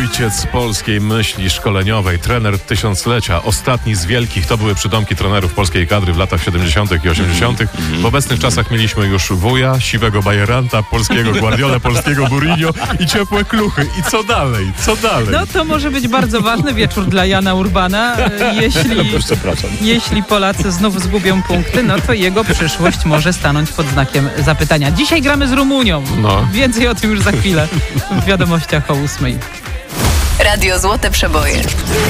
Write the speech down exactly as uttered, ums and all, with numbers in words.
Ojciec polskiej myśli szkoleniowej, trener tysiąclecia, ostatni z wielkich, to były przydomki trenerów polskiej kadry w latach siedemdziesiątych i osiemdziesiątych. W obecnych czasach mieliśmy już wuja, siwego bajeranta, polskiego Guardiolę, polskiego Mourinho i ciepłe kluchy. I co dalej? Co dalej? No to może być bardzo ważny wieczór dla Jana Urbana. Jeśli, jeśli Polacy znów zgubią punkty, no to jego przyszłość może stanąć pod znakiem zapytania. Dzisiaj gramy z Rumunią. No. Więcej o tym już za chwilę w wiadomościach o ósmej. Radio Złote Przeboje.